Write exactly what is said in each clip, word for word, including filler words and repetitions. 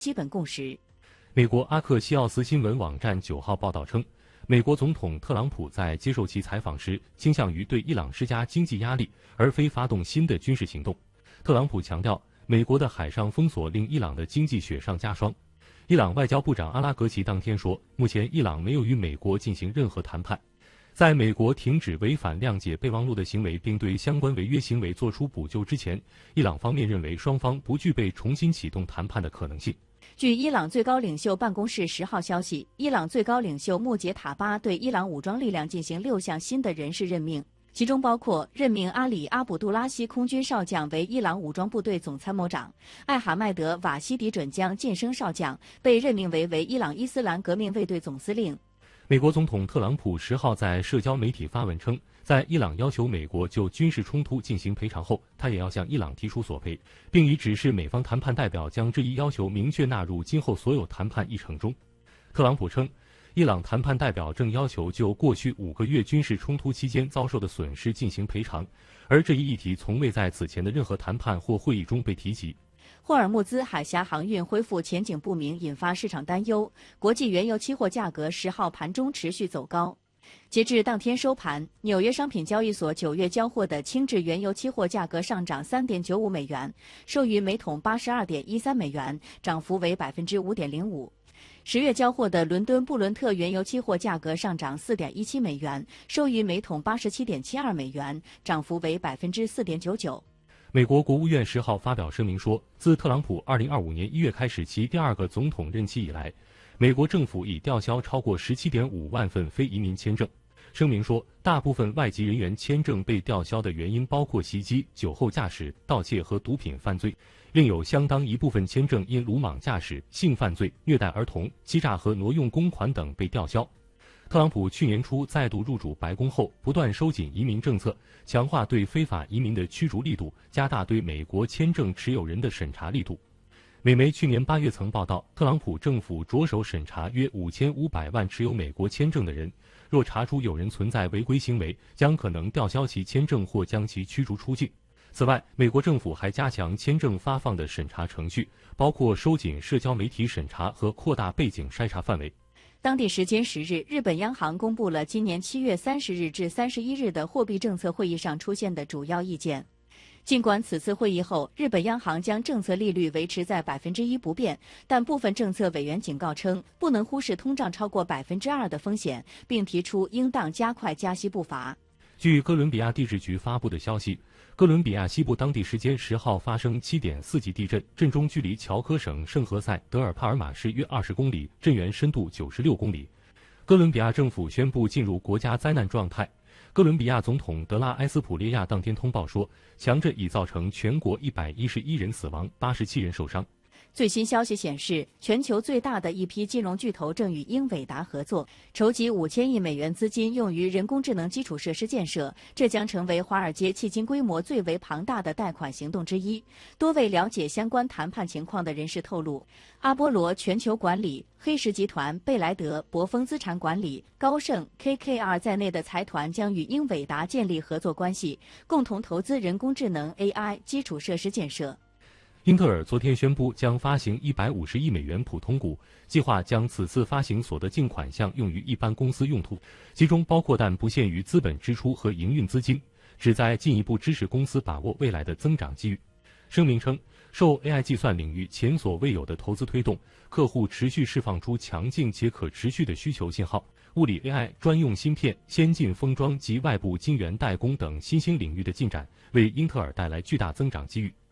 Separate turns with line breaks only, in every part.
基本共识。
美国阿克西奥斯新闻网站九号报道称，美国总统特朗普在接受其采访时倾向于对伊朗施加经济压力，而非发动新的军事行动。特朗普强调，美国的海上封锁令伊朗的经济雪上加霜。伊朗外交部长阿拉格齐当天说，目前伊朗没有与美国进行任何谈判。在美国停止违反谅解备忘录的行为并对相关违约行为作出补救之前，伊朗方面认为双方不具备重新启动谈判的可能性。
据伊朗最高领袖办公室十号消息，伊朗最高领袖穆杰塔巴对伊朗武装力量进行六项新的人事任命，其中包括任命阿里·阿卜杜拉希空军少将为伊朗武装部队总参谋长，艾哈迈德·瓦西迪准将晋升少将被任命为为伊朗伊斯兰革命卫队总司令。
美国总统特朗普十号在社交媒体发文称，在伊朗要求美国就军事冲突进行赔偿后，他也要向伊朗提出索赔，并已指示美方谈判代表将这一要求明确纳入今后所有谈判议程中。特朗普称，伊朗谈判代表正要求就过去五个月军事冲突期间遭受的损失进行赔偿，而这一议题从未在此前的任何谈判或会议中被提及。
霍尔木兹海峡航运恢复前景不明，引发市场担忧。国际原油期货价格十号盘中持续走高。截至当天收盘，纽约商品交易所九月交货的轻质原油期货价格上涨 三点九五美元，收于每桶 八十二点一三美元，涨幅为 百分之五点零五。十月交货的伦敦布伦特原油期货价格上涨 四点一七美元，收于每桶 八十七点七二美元，涨幅为 百分之四点九九。
美国国务院十号发表声明说，自特朗普二零二五年一月开始其第二个总统任期以来，美国政府已吊销超过 十七点五万份非移民签证。声明说，大部分外籍人员签证被吊销的原因包括袭击、酒后驾驶、盗窃和毒品犯罪，另有相当一部分签证因鲁莽驾驶、性犯罪、虐待儿童、欺诈和挪用公款等被吊销。特朗普去年初再度入主白宫后，不断收紧移民政策，强化对非法移民的驱逐力度，加大对美国签证持有人的审查力度。美媒去年八月曾报道，特朗普政府着手审查约五千五百万持有美国签证的人，若查出有人存在违规行为，将可能吊销其签证或将其驱逐出境。此外，美国政府还加强签证发放的审查程序，包括收紧社交媒体审查和扩大背景筛查范围。
当地时间十日，日本央行公布了今年七月三十日至三十一日的货币政策会议上出现的主要意见。尽管此次会议后，日本央行将政策利率维持在百分之一不变，但部分政策委员警告称，不能忽视通胀超过百分之二的风险，并提出应当加快加息步伐。
据哥伦比亚地质局发布的消息，哥伦比亚西部当地时间十号发生 七点四 级地震，震中距离乔科省圣何塞德尔帕尔马市约二十公里，震源深度九十六公里。哥伦比亚政府宣布进入国家灾难状态。哥伦比亚总统德拉埃斯普列亚当天通报说，强震已造成全国一百一十一人死亡，八十七人受伤。
最新消息显示，全球最大的一批金融巨头正与英伟达合作，筹集五千亿美元资金用于人工智能基础设施建设，这将成为华尔街迄今规模最为庞大的贷款行动之一。多位了解相关谈判情况的人士透露，阿波罗全球管理、黑石集团、贝莱德、博丰资产管理、高盛、K K R 在内的财团将与英伟达建立合作关系，共同投资人工智能 A I 基础设施建设。
英特尔昨天宣布将发行一百五十亿美元普通股，计划将此次发行所得净款项用于一般公司用途，其中包括但不限于资本支出和营运资金，旨在进一步支持公司把握未来的增长机遇。声明称，受 A I 计算领域前所未有的投资推动，客户持续释放出强劲且可持续的需求信号，物理 A I、专用芯片、先进封装及外部晶圆代工等新兴领域的进展，为英特尔带来巨大增长机遇。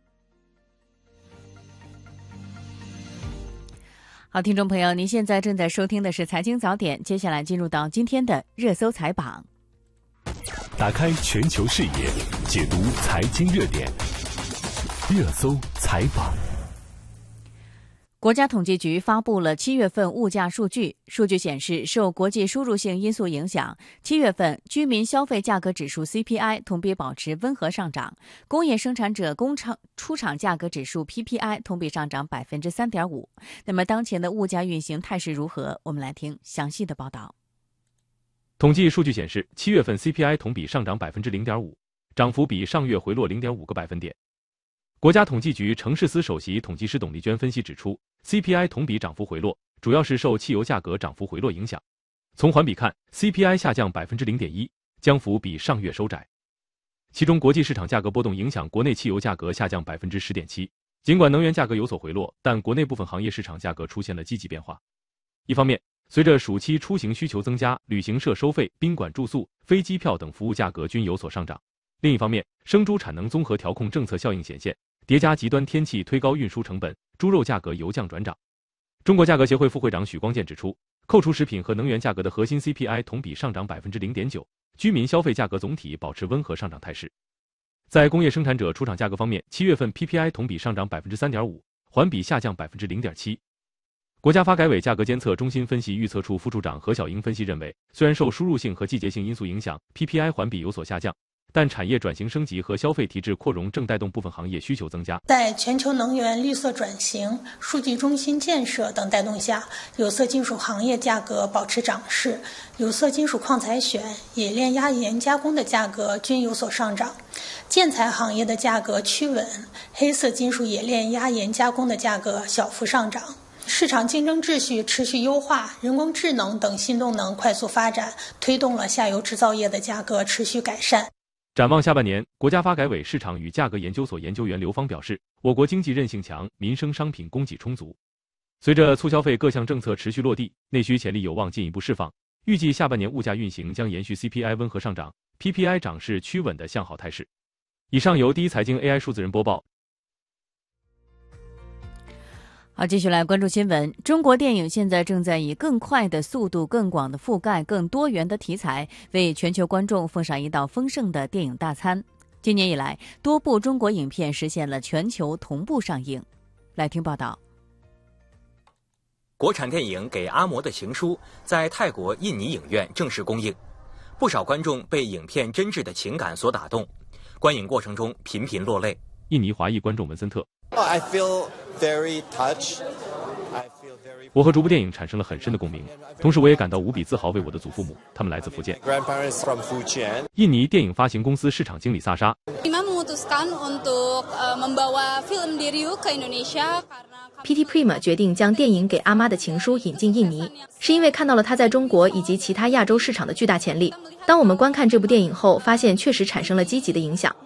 好，听众朋友，您现在正在收听的是财经早点，接下来进入到今天的热搜财榜。
打开全球视野，解读财经热点，热搜财榜。
国家统计局发布了七月份物价数据，数据显示，受国际输入性因素影响，七月份居民消费价格指数 C P I 同比保持温和上涨，工业生产者工厂出厂价格指数 P P I 同比上涨 百分之三点五。那么当前的物价运行态势如何？我们来听详细的报道。
统计数据显示，七月份 C P I 同比上涨 百分之零点五， 涨幅比上月回落 零点五个百分点。国家统计局城市司首席统计师董丽娟分析指出 C P I 同比涨幅回落，主要是受汽油价格涨幅回落影响。从环比看 ，C P I 下降 百分之零点一， 降幅比上月收窄。其中，国际市场价格波动影响国内汽油价格下降 百分之十点七。尽管能源价格有所回落，但国内部分行业市场价格出现了积极变化。一方面，随着暑期出行需求增加，旅行社收费、宾馆住宿、飞机票等服务价格均有所上涨。另一方面，生猪产能综合调控政策效应显现，叠加极端天气推高运输成本，猪肉价格由降转涨。中国价格协会副会长许光建指出，扣除食品和能源价格的核心 C P I 同比上涨 百分之零点九， 居民消费价格总体保持温和上涨态势。在工业生产者出厂价格方面，七月份 P P I 同比上涨 百分之三点五， 环比下降 百分之零点七。国家发改委价格监测中心分析预测处副处长何小英分析认为，虽然受输入性和季节性因素影响 ，P P I 环比有所下降，但产业转型升级和消费体制扩容正带动部分行业需求增加。
在全球能源绿色转型、数据中心建设等带动下，有色金属行业价格保持涨势，有色金属矿采选、冶炼压延加工的价格均有所上涨，建材行业的价格趋稳，黑色金属冶炼压延加工的价格小幅上涨。市场竞争秩序持续优化，人工智能等新动能快速发展，推动了下游制造业的价格持续改善。
展望下半年，国家发改委市场与价格研究所研究员刘芳表示，我国经济韧性强，民生商品供给充足。随着促消费各项政策持续落地，内需潜力有望进一步释放。预计下半年物价运行将延续 C P I 温和上涨 ，P P I 涨势趋稳的向好态势。以上由第一财经 A I 数字人播报。
好，继续来关注新闻。中国电影现在正在以更快的速度、更广的覆盖、更多元的题材，为全球观众奉上一道丰盛的电影大餐。今年以来，多部中国影片实现了全球同步上映。来听报道。
国产电影《给阿嬷的情书》在泰国、印尼影院正式公映，不少观众被影片真挚的情感所打动，观影过程中频频落泪。
印尼华裔观众文森特。
I feel very touched.
我和这部电影产生了很深的共鸣，同时我也感到无比自豪，为我的祖父母，他们来自福建。印尼电影发行公司市场经理萨莎。
P T Prima 决定将电影《给阿妈的情书》引进印尼，是因为看到了它在中国以及其他亚洲市场的巨大潜力。当我们观看这部电影后，发现确实产生了积极的影响。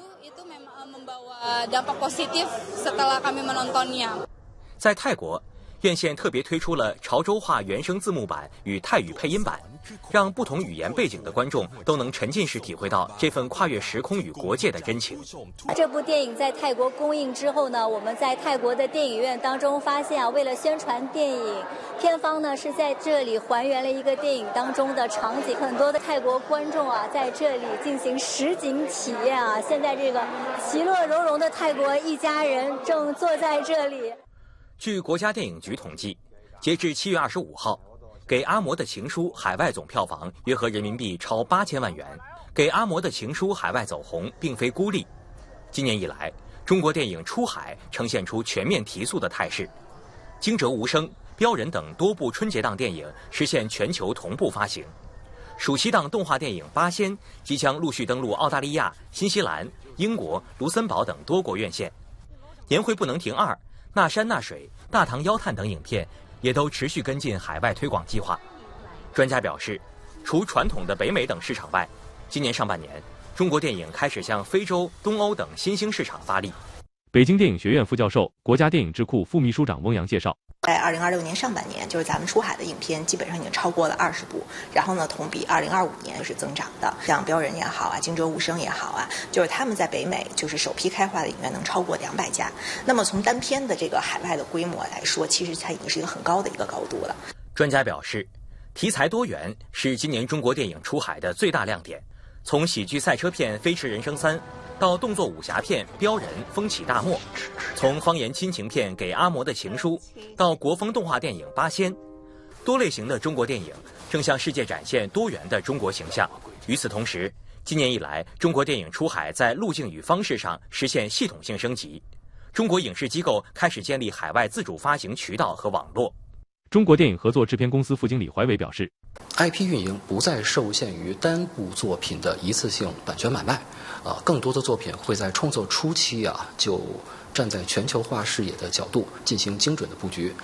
在泰国，院线特别推出了潮州话原声字幕版与泰语配音版，让不同语言背景的观众都能沉浸式体会到这份跨越时空与国界的真情。
这部电影在泰国公映之后呢，我们在泰国的电影院当中发现啊，为了宣传电影，片方呢是在这里还原了一个电影当中的场景，很多的泰国观众啊在这里进行实景体验啊。现在这个其乐融融的泰国一家人正坐在这里。
据国家电影局统计，截至七月二十五号，给阿嬷的情书海外总票房约合人民币超八千万元。给阿嬷的情书海外走红并非孤立。今年以来，中国电影出海呈现出全面提速的态势，惊蛰无声、标人等多部春节档电影实现全球同步发行。暑期档动画电影《八仙》即将陆续登陆澳大利亚、新西兰、英国、卢森堡等多国院线。年会不能停二、那山那水、大唐妖探等影片也都持续跟进海外推广计划。专家表示，除传统的北美等市场外，今年上半年，中国电影开始向非洲、东欧等新兴市场发力。
北京电影学院副教授、国家电影智库副秘书长翁洋介绍，
在二零二六年上半年，就是咱们出海的影片基本上已经超过了二十部，然后呢，同比二零二五年是增长的。像标人也好啊，惊蛰无声也好啊，就是他们在北美就是首批开画的影院能超过两百家。那么从单片的这个海外的规模来说，其实它已经是一个很高的一个高度了。
专家表示，题材多元是今年中国电影出海的最大亮点。从喜剧赛车片《飞驰人生三》到动作武侠片《标人》风起大漠，从方言亲情片《给阿嬷的情书》到国风动画电影《八仙》，多类型的中国电影正向世界展现多元的中国形象。与此同时，今年以来，中国电影出海在路径与方式上实现系统性升级，中国影视机构开始建立海外自主发行渠道和网络。
中国电影合作制片公司副经理怀伟表示
，I P 运营不再受限于单部作品的一次性版权买卖，啊，更多的作品会在创作初期啊就站在全球化视野的角度进行精准的布局，